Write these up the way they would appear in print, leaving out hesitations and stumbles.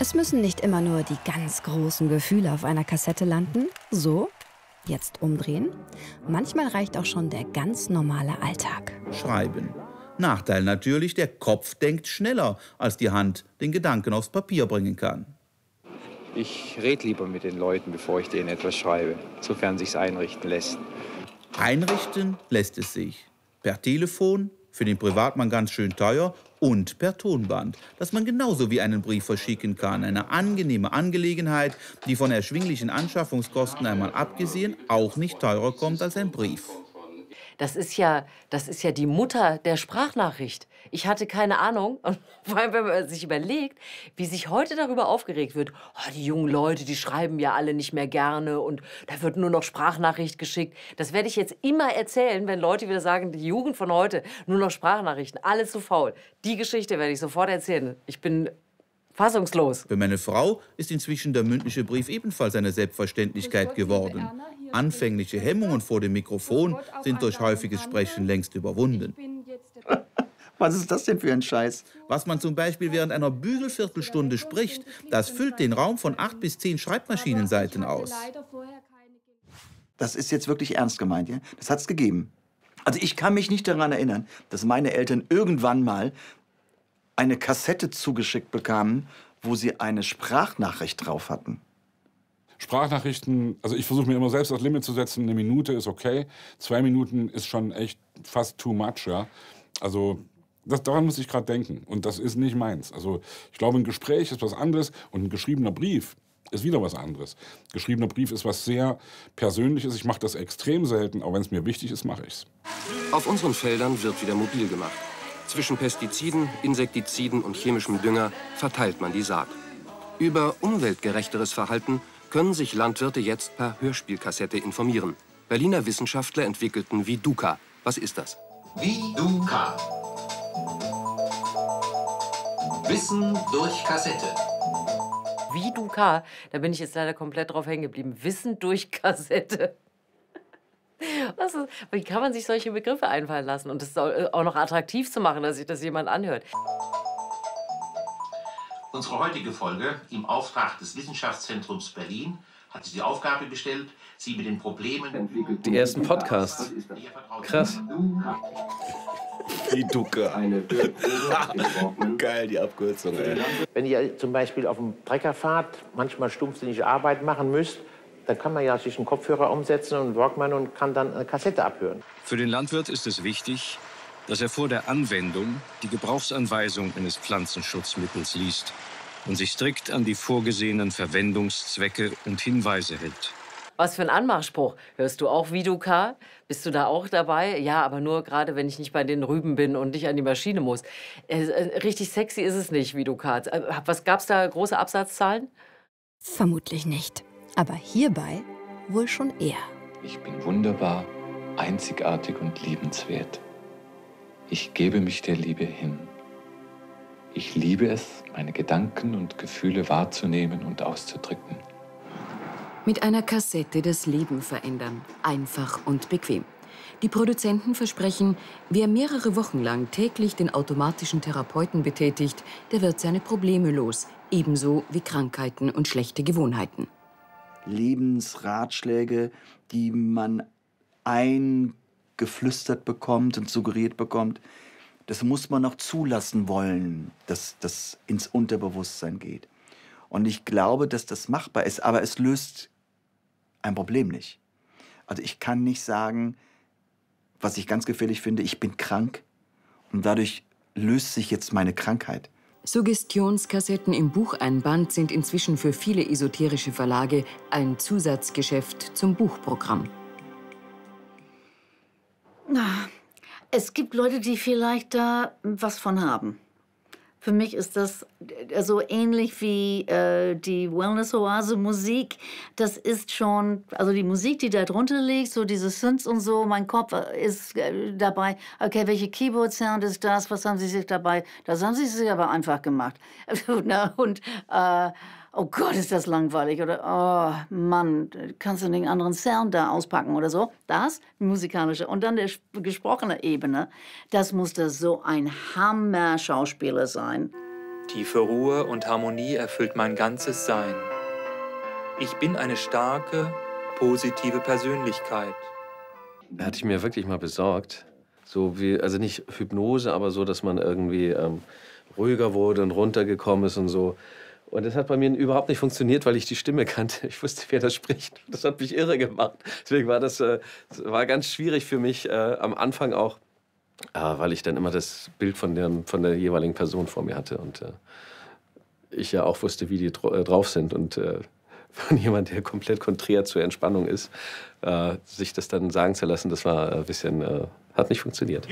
Es müssen nicht immer nur die ganz großen Gefühle auf einer Kassette landen. So, jetzt umdrehen. Manchmal reicht auch schon der ganz normale Alltag. Schreiben. Nachteil natürlich, der Kopf denkt schneller, als die Hand den Gedanken aufs Papier bringen kann. Ich rede lieber mit den Leuten, bevor ich denen etwas schreibe, sofern sich's einrichten lässt. Einrichten lässt es sich. Per Telefon, für den Privatmann ganz schön teuer, und per Tonband, das man genauso wie einen Brief verschicken kann. Eine angenehme Angelegenheit, die von erschwinglichen Anschaffungskosten einmal abgesehen auch nicht teurer kommt als ein Brief. Das ist ja die Mutter der Sprachnachricht. Ich hatte keine Ahnung. Und vor allem, wenn man sich überlegt, wie sich heute darüber aufgeregt wird. Oh, die jungen Leute, die schreiben ja alle nicht mehr gerne und da wird nur noch Sprachnachricht geschickt. Das werde ich jetzt immer erzählen, wenn Leute wieder sagen, die Jugend von heute, nur noch Sprachnachrichten, alle zu faul. Die Geschichte werde ich sofort erzählen. Ich bin fassungslos. Für meine Frau ist inzwischen der mündliche Brief ebenfalls eine Selbstverständlichkeit geworden. Anfängliche Hemmungen vor dem Mikrofon sind durch häufiges Sprechen längst überwunden. Was ist das denn für ein Scheiß? Was man zum Beispiel während einer Bügelviertelstunde spricht, das füllt den Raum von 8 bis 10 Schreibmaschinenseiten aus. Das ist jetzt wirklich ernst gemeint, ja? Das hat's gegeben. Also ich kann mich nicht daran erinnern, dass meine Eltern irgendwann mal eine Kassette zugeschickt bekamen, wo sie eine Sprachnachricht drauf hatten. Sprachnachrichten, also ich versuche mir immer selbst das Limit zu setzen, 1 Minute ist okay, 2 Minuten ist schon echt fast too much, ja. Also daran muss ich gerade denken und das ist nicht meins. Also ich glaube, ein Gespräch ist was anderes und ein geschriebener Brief ist wieder was anderes. Geschriebener Brief ist was sehr Persönliches, ich mache das extrem selten, aber wenn es mir wichtig ist, mache ich's. Auf unseren Feldern wird wieder mobil gemacht. Zwischen Pestiziden, Insektiziden und chemischem Dünger verteilt man die Saat. Über umweltgerechteres Verhalten können sich Landwirte jetzt per Hörspielkassette informieren. Berliner Wissenschaftler entwickelten Viduka. Was ist das? Viduka. Wissen durch Kassette. Viduka, da bin ich jetzt leider komplett drauf hängen geblieben. Wissen durch Kassette. Wie kann man sich solche Begriffe einfallen lassen und das auch noch attraktiv zu machen, dass sich das jemand anhört? Unsere heutige Folge im Auftrag des Wissenschaftszentrums Berlin hat sich die Aufgabe gestellt, Sie mit den Problemen... Die ersten Podcasts. Krass. Viduka. Geil, die Abkürzung, ey. Wenn ihr zum Beispiel auf dem Trecker fahrt, manchmal stumpfsinnige Arbeit machen müsst, dann kann man ja sich einen Kopfhörer umsetzen und einen Walkman und kann dann eine Kassette abhören. Für den Landwirt ist es wichtig, dass er vor der Anwendung die Gebrauchsanweisung eines Pflanzenschutzmittels liest und sich strikt an die vorgesehenen Verwendungszwecke und Hinweise hält. Was für ein Anmachspruch. Hörst du auch Viduka? Bist du da auch dabei? Ja, aber nur gerade, wenn ich nicht bei den Rüben bin und nicht an die Maschine muss. Richtig sexy ist es nicht, Viduka. Was gab's da, große Absatzzahlen? Vermutlich nicht. Aber hierbei wohl schon eher. Ich bin wunderbar, einzigartig und liebenswert. Ich gebe mich der Liebe hin. Ich liebe es, meine Gedanken und Gefühle wahrzunehmen und auszudrücken. Mit einer Kassette das Leben verändern. Einfach und bequem. Die Produzenten versprechen, wer mehrere Wochen lang täglich den automatischen Therapeuten betätigt, der wird seine Probleme los. Ebenso wie Krankheiten und schlechte Gewohnheiten. Lebensratschläge, die man eingeflüstert bekommt und suggeriert bekommt, das muss man noch zulassen wollen, dass das ins Unterbewusstsein geht. Und ich glaube, dass das machbar ist, aber es löst ein Problem nicht. Also ich kann nicht sagen, was ich ganz gefährlich finde, ich bin krank und dadurch löst sich jetzt meine Krankheit. Suggestionskassetten im Bucheinband sind inzwischen für viele esoterische Verlage ein Zusatzgeschäft zum Buchprogramm. Es gibt Leute, die vielleicht da was von haben. Für mich ist das so ähnlich wie die Wellness-Oase-Musik. Das ist schon, also die Musik, die da drunter liegt, so diese Synths und so, mein Kopf ist dabei. Okay, welche Keyboard-Sound ist das? Was haben Sie sich dabei? Das haben Sie sich aber einfach gemacht. Und oh Gott, ist das langweilig. Oder, oh Mann, kannst du den anderen Sound da auspacken oder so. Das, musikalische. Und dann der gesprochene Ebene, das muss da so ein Hammer-Schauspieler sein. Tiefe Ruhe und Harmonie erfüllt mein ganzes Sein. Ich bin eine starke, positive Persönlichkeit. Hatte ich mir wirklich mal besorgt. So wie, also nicht Hypnose, aber so, dass man irgendwie ruhiger wurde und runtergekommen ist und so. Und das hat bei mir überhaupt nicht funktioniert, weil ich die Stimme kannte. Ich wusste, wer das spricht. Das hat mich irre gemacht. Deswegen war das war ganz schwierig für mich am Anfang auch, weil ich dann immer das Bild von der jeweiligen Person vor mir hatte. Und ich ja auch wusste, wie die drauf sind. Und von jemand, der komplett konträr zur Entspannung ist, sich das dann sagen zu lassen, das war ein bisschen, hat nicht funktioniert.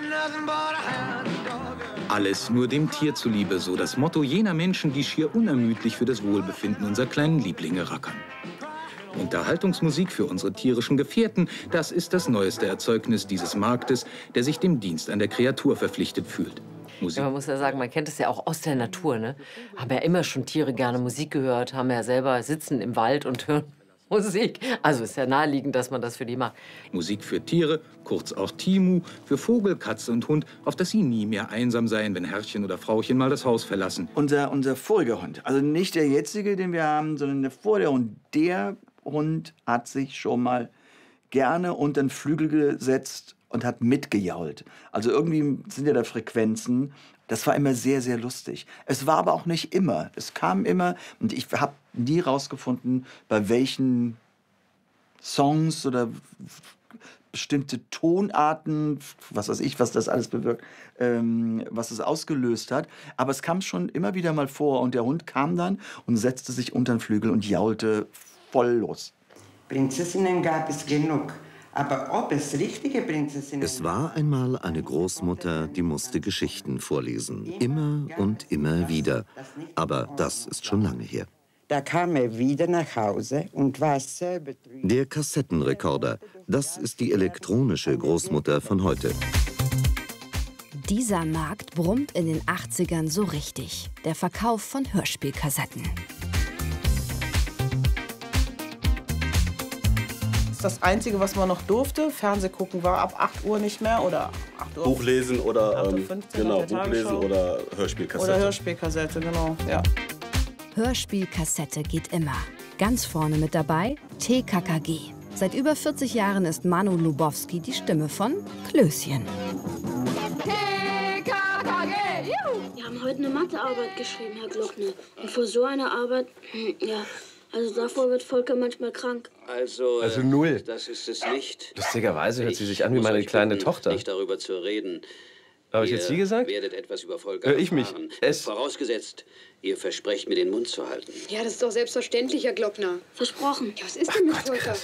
Alles nur dem Tier zuliebe, so das Motto jener Menschen, die schier unermüdlich für das Wohlbefinden unserer kleinen Lieblinge rackern. Unterhaltungsmusik für unsere tierischen Gefährten, das ist das neueste Erzeugnis dieses Marktes, der sich dem Dienst an der Kreatur verpflichtet fühlt. Ja, man muss ja sagen, man kennt es ja auch aus der Natur, ne? Haben ja immer schon Tiere gerne Musik gehört, haben ja selber sitzen im Wald und hören Musik. Also ist ja naheliegend, dass man das für die macht. Musik für Tiere, kurz auch Timu, für Vogel, Katze und Hund, auf dass sie nie mehr einsam seien, wenn Herrchen oder Frauchen mal das Haus verlassen. Unser voriger Hund, also nicht der jetzige, den wir haben, sondern der vorige Hund, der Hund hat sich schon mal gerne unter den Flügel gesetzt und hat mitgejault. Also irgendwie sind ja da Frequenzen. Das war immer sehr, sehr lustig. Es war aber auch nicht immer. Es kam immer, und ich habe nie rausgefunden, bei welchen Songs oder bestimmte Tonarten, was weiß ich, was das alles bewirkt, was es ausgelöst hat. Aber es kam schon immer wieder mal vor und der Hund kam dann und setzte sich unter den Flügel und jaulte voll los. Prinzessinnen gab es genug. Aber ob es richtige Prinzessinnen... Es war einmal eine Großmutter, die musste Geschichten vorlesen. Immer und immer wieder. Aber das ist schon lange her. Da kam er wieder nach Hause und war sehr betrübt. Der Kassettenrekorder, das ist die elektronische Großmutter von heute. Dieser Markt brummt in den 80ern so richtig. Der Verkauf von Hörspielkassetten. Das Einzige, was man noch durfte, Fernseh gucken war ab 8 Uhr nicht mehr oder 8 Uhr. Buch lesen oder, 8:15 genau, der Buch lesen Tagesschau. oder Hörspielkassette. Oder Hörspielkassette, genau, ja. Hörspielkassette geht immer. Ganz vorne mit dabei TKKG. Seit über 40 Jahren ist Manu Lubowski die Stimme von Klößchen. TKKG, juhu! Wir haben heute eine Mathearbeit geschrieben, Herr Glockner. Und vor so einer Arbeit, ja, also davor wird Volker manchmal krank. Also 0. Das ist es nicht. Lustigerweise hört sie sich an wie Ich muss meine euch kleine bitten, Tochter. Nicht darüber zu reden. Habe ich jetzt sie gesagt? Ihr werdet etwas über Volker Ich mich. erfahren. Vorausgesetzt, ihr versprecht mir den Mund zu halten. Ja, das ist doch selbstverständlich, Herr Glockner. Versprochen. Ja, was ist denn mit Volker?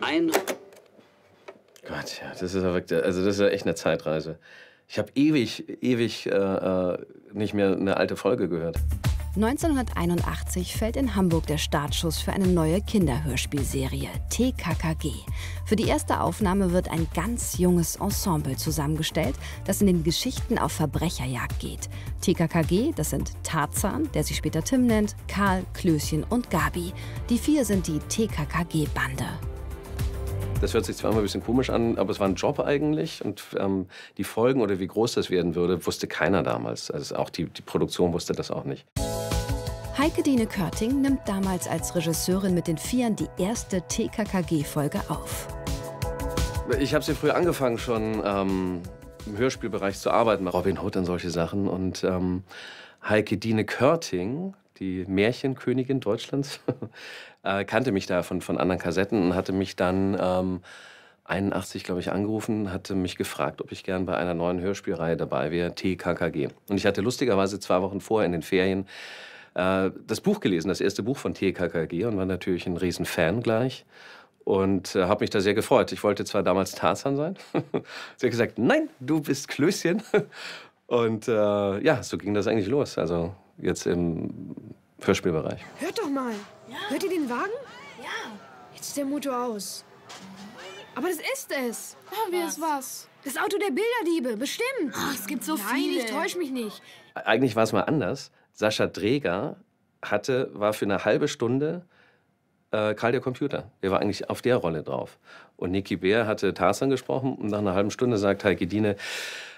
Gott, ja, das ist ja wirklich, also das ist ja echt eine Zeitreise. Ich habe ewig nicht mehr eine alte Folge gehört. 1981 fällt in Hamburg der Startschuss für eine neue Kinderhörspielserie, TKKG. Für die erste Aufnahme wird ein ganz junges Ensemble zusammengestellt, das in den Geschichten auf Verbrecherjagd geht. TKKG, das sind Tarzan, der sich später Tim nennt, Karl, Klößchen und Gabi. Die 4 sind die TKKG-Bande. Das hört sich zwar immer ein bisschen komisch an, aber es war ein Job eigentlich. Und die Folgen oder wie groß das werden würde, wusste keiner damals. Also auch die Produktion wusste das auch nicht. Heike-Dine Körting nimmt damals als Regisseurin mit den Vieren die erste TKKG-Folge auf. Ich habe sehr früh angefangen, schon im Hörspielbereich zu arbeiten, bei Robin Hood und solche Sachen. Und Heike-Dine Körting, die Märchenkönigin Deutschlands, kannte mich da von anderen Kassetten und hatte mich dann 81, glaube ich, angerufen, hatte mich gefragt, ob ich gern bei einer neuen Hörspielreihe dabei wäre, TKKG. Und ich hatte lustigerweise 2 Wochen vorher in den Ferien das Buch gelesen, das erste Buch von TKKG, und war natürlich ein Riesenfan gleich. Und habe mich da sehr gefreut. Ich wollte zwar damals Tarzan sein. Sie hat gesagt, nein, du bist Klößchen. Und ja, so ging das eigentlich los. Also jetzt im Hörspielbereich. Hört doch mal. Ja. Hört ihr den Wagen? Ja. Jetzt ist der Motor aus. Aber das ist es. Oh, wie ist was? Das Auto der Bilderdiebe, bestimmt. Ach, es gibt so Nein, viele. ich täusch mich nicht. Eigentlich war es mal anders. Sascha Dreger war für eine halbe Stunde Karl der Computer. Der war eigentlich auf der Rolle drauf. Und Niki Bär hatte Tarzan gesprochen und nach einer halben Stunde sagt Heike-Dine,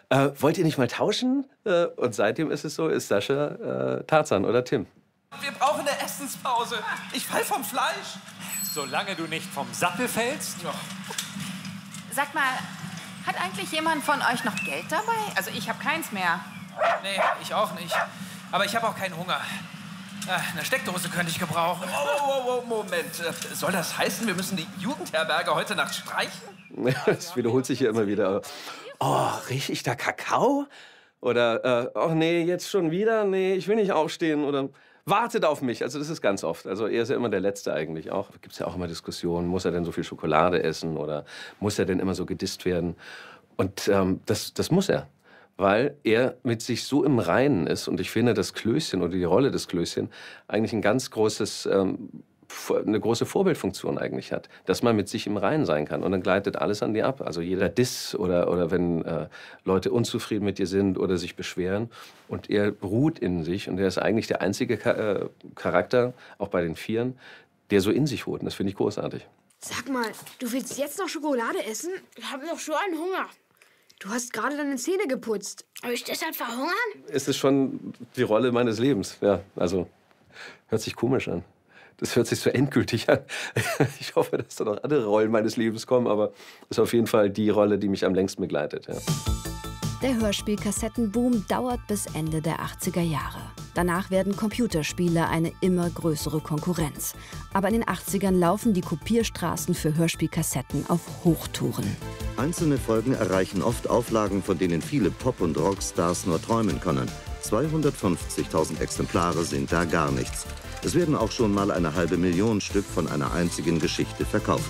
wollt ihr nicht mal tauschen? Und seitdem ist es so, ist Sascha Tarzan oder Tim. Wir brauchen eine Essenspause. Ich fall vom Fleisch. Solange du nicht vom Sattel fällst? Ja. Sag mal, hat eigentlich jemand von euch noch Geld dabei? Also ich habe keins mehr. Nee, ich auch nicht. Aber ich habe auch keinen Hunger. Eine Steckdose könnte ich gebrauchen. Oh, Moment. Soll das heißen, wir müssen die Jugendherberge heute Nacht streichen? Das wiederholt sich hier immer wieder. Oh, riech ich da Kakao? Oder, oh nee, jetzt schon wieder? Nee, ich will nicht aufstehen. Oder wartet auf mich. Also das ist ganz oft. Also er ist ja immer der Letzte eigentlich auch. Da gibt es ja auch immer Diskussionen. Muss er denn so viel Schokolade essen? Oder muss er denn immer so gedisst werden? Und das muss er. Weil er mit sich so im Reinen ist. Und ich finde, das Klößchen oder die Rolle des Klößchen eigentlich ein ganz großes, eine große Vorbildfunktion eigentlich hat. Dass man mit sich im Reinen sein kann. Und dann gleitet alles an dir ab. Also jeder Diss oder wenn Leute unzufrieden mit dir sind oder sich beschweren. Und er ruht in sich. Und er ist eigentlich der einzige Charakter, auch bei den Vieren, der so in sich ruht. Und das finde ich großartig. Sag mal, du willst jetzt noch Schokolade essen? Ich habe noch so einen Hunger. Du hast gerade deine Zähne geputzt. Soll ich deshalb verhungern? Es ist schon die Rolle meines Lebens. Ja, also hört sich komisch an. Das hört sich so endgültig an. Ich hoffe, dass da noch andere Rollen meines Lebens kommen, aber das ist auf jeden Fall die Rolle, die mich am längsten begleitet. Ja. Der Hörspielkassettenboom dauert bis Ende der 80er Jahre. Danach werden Computerspiele eine immer größere Konkurrenz. Aber in den 80ern laufen die Kopierstraßen für Hörspielkassetten auf Hochtouren. Einzelne Folgen erreichen oft Auflagen, von denen viele Pop- und Rockstars nur träumen können. 250.000 Exemplare sind da gar nichts. Es werden auch schon mal 500.000 Stück von einer einzigen Geschichte verkauft.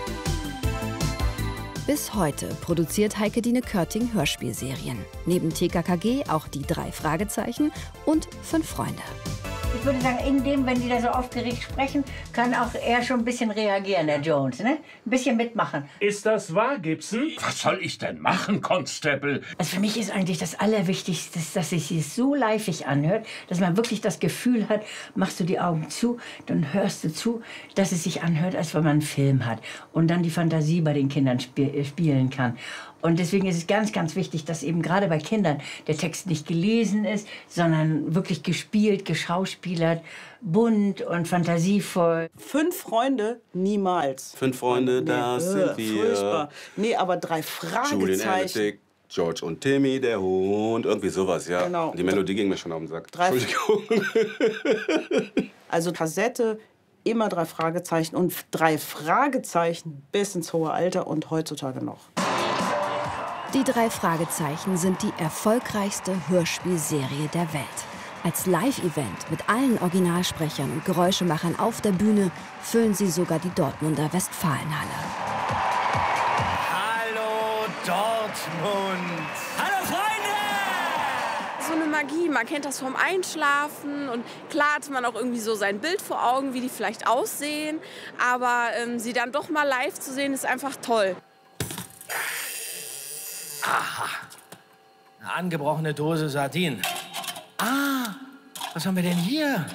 Bis heute produziert Heike-Dine Körting Hörspielserien. Neben TKKG auch die 3 Fragezeichen und 5 Freunde. Ich würde sagen, in dem, wenn die da so aufgeregt sprechen, kann auch er schon ein bisschen reagieren, der Jones, ne? Ein bisschen mitmachen. Ist das wahr, Gibson? Was soll ich denn machen, Constable? Also für mich ist eigentlich das Allerwichtigste, dass es sich so leifig anhört, dass man wirklich das Gefühl hat, machst du die Augen zu, dann hörst du zu, dass es sich anhört, als wenn man einen Film hat. Und dann die Fantasie bei den Kindern spielen kann. Und deswegen ist es ganz, ganz wichtig, dass eben gerade bei Kindern der Text nicht gelesen ist, sondern wirklich gespielt, geschauspielert, bunt und fantasievoll. 5 Freunde? Niemals. 5 Freunde, da sind wir. Furchtbar. Nee, aber 3 Julian Fragezeichen. Analytic, George und Timmy, der Hund, irgendwie sowas, ja. Genau. Die Melodie ging mir schon auf den Sack. 3 Entschuldigung. Also Kassette, immer 3 Fragezeichen und 3 Fragezeichen bis ins hohe Alter und heutzutage noch. Die 3 Fragezeichen sind die erfolgreichste Hörspielserie der Welt. Als Live-Event mit allen Originalsprechern und Geräuschemachern auf der Bühne füllen sie sogar die Dortmunder Westfalenhalle. Hallo Dortmund! Hallo Freunde! So eine Magie, man kennt das vom Einschlafen und klar hat man auch irgendwie so sein Bild vor Augen, wie die vielleicht aussehen, aber sie dann doch mal live zu sehen, ist einfach toll. Aha, eine angebrochene Dose Sardinen. Ah, was haben wir denn hier?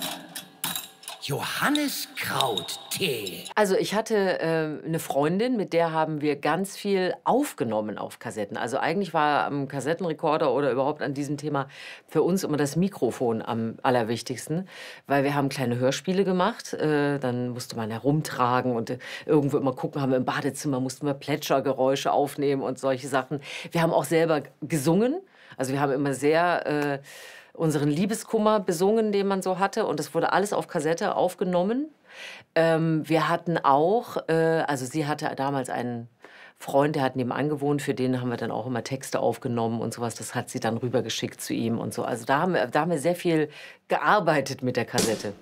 Johanniskrauttee. Also ich hatte eine Freundin, mit der haben wir ganz viel aufgenommen auf Kassetten. Also eigentlich war am Kassettenrekorder oder überhaupt an diesem Thema für uns immer das Mikrofon am allerwichtigsten, weil wir haben kleine Hörspiele gemacht. Dann musste man herumtragen und irgendwo immer gucken, haben wir im Badezimmer, mussten wir Plätschergeräusche aufnehmen und solche Sachen. Wir haben auch selber gesungen. Also wir haben immer sehr unseren Liebeskummer besungen, den man so hatte. Und das wurde alles auf Kassette aufgenommen. Wir hatten auch, also sie hatte damals einen Freund, der hat nebenan gewohnt, für den haben wir dann auch immer Texte aufgenommen und sowas. Das hat sie dann rübergeschickt zu ihm und so. Also da haben wir sehr viel gearbeitet mit der Kassette.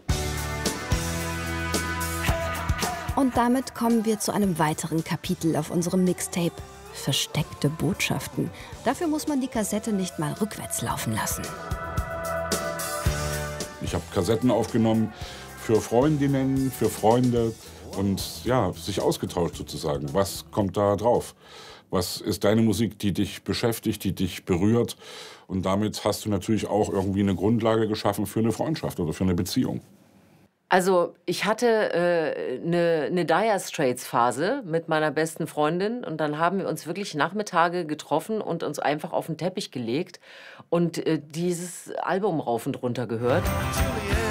Und damit kommen wir zu einem weiteren Kapitel auf unserem Mixtape. Versteckte Botschaften. Dafür muss man die Kassette nicht mal rückwärts laufen lassen. Ich habe Kassetten aufgenommen für Freundinnen, für Freunde und ja, sich ausgetauscht sozusagen. Was kommt da drauf? Was ist deine Musik, die dich beschäftigt, die dich berührt? Und damit hast du natürlich auch irgendwie eine Grundlage geschaffen für eine Freundschaft oder für eine Beziehung. Also ich hatte eine Dire Straits Phase mit meiner besten Freundin und dann haben wir uns wirklich Nachmittage getroffen und uns einfach auf den Teppich gelegt und dieses Album rauf und runter gehört.